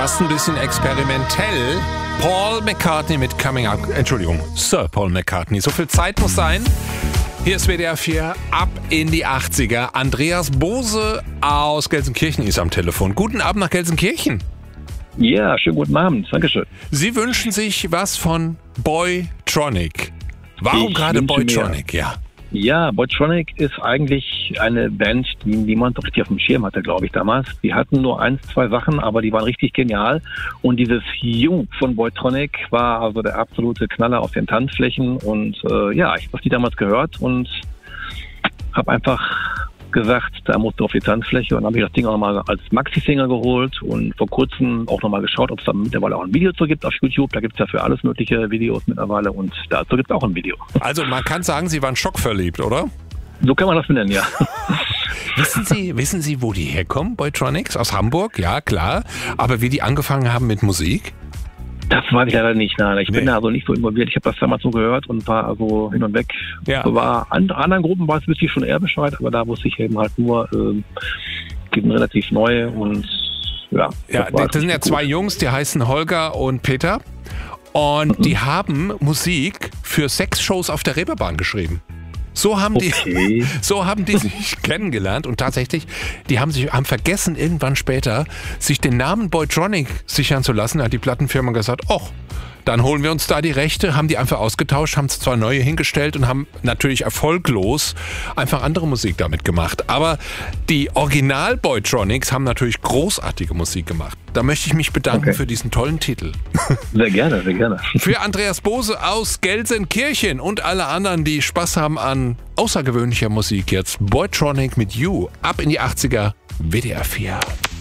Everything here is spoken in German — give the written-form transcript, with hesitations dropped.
fast ein bisschen experimentell. Paul McCartney mit Coming Up. Entschuldigung, Sir Paul McCartney. So viel Zeit muss sein. Hier ist WDR 4, ab in die 80er. Andreas Bose aus Gelsenkirchen ist am Telefon. Guten Abend nach Gelsenkirchen. Ja, schönen guten Abend. Dankeschön. Sie wünschen sich was von Boytronic. Warum gerade Boytronic? Ja, Boytronic ist eigentlich eine Band, die niemand so richtig auf dem Schirm hatte, glaube ich, damals. Die hatten nur 1, 2 Sachen, aber die waren richtig genial. Und dieses You von Boytronic war also der absolute Knaller auf den Tanzflächen. Und ich habe die damals gehört und habe einfach gesagt, da musst du auf die Tanzfläche. Und dann habe ich das Ding auch nochmal als Maxi-Single geholt und vor kurzem auch nochmal geschaut, ob es da mittlerweile auch ein Video zu gibt auf YouTube. Da gibt es ja für alles mögliche Videos mittlerweile und dazu gibt es auch ein Video. Also man kann sagen, Sie waren schockverliebt, oder? So kann man das benennen, ja. Wissen Sie, wo die herkommen, Boytronics? Aus Hamburg? Ja, klar. Aber wie die angefangen haben mit Musik? Das weiß ich leider nicht. Nein, ich bin da also nicht so involviert. Ich habe das damals so gehört und war also hin und weg. Ja. Anderen Gruppen wusste ich schon eher Bescheid, aber da wusste ich eben halt nur, gibt relativ neue und ja. Ja, das sind ja 2 Jungs, die heißen Holger und Peter und die haben Musik für Sexshows auf der Reeperbahn geschrieben. So haben die sich kennengelernt und tatsächlich, die haben vergessen irgendwann später, sich den Namen Boytronic sichern zu lassen. Da hat die Plattenfirma gesagt, dann holen wir uns da die Rechte, haben die einfach ausgetauscht, haben 2 neue hingestellt und haben natürlich erfolglos einfach andere Musik damit gemacht. Aber die Original-Boytronics haben natürlich großartige Musik gemacht. Da möchte ich mich bedanken für diesen tollen Titel. Sehr gerne, sehr gerne. Für Andreas Bose aus Gelsenkirchen und alle anderen, die Spaß haben an außergewöhnlicher Musik jetzt. Boytronic mit You. Ab in die 80er, WDR 4.